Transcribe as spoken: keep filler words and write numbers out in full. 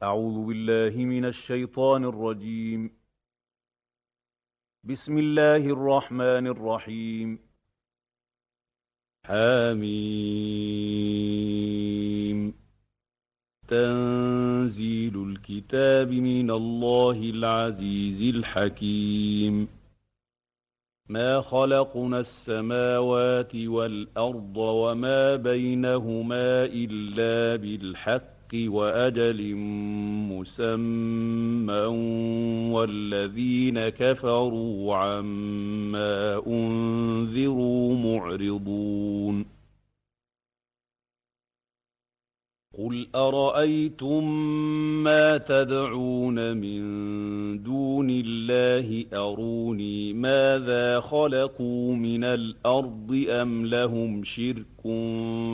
أعوذ بالله من الشيطان الرجيم. بسم الله الرحمن الرحيم. حميم. تنزيل الكتاب من الله العزيز الحكيم. ما خلقنا السماوات والأرض وما بينهما إلا بالحق وأجل مسمى والذين كفروا عما أنذروا معرضون. قل أرأيتم ما تدعون من دون الله أروني ماذا خلقوا من الأرض أم لهم شرك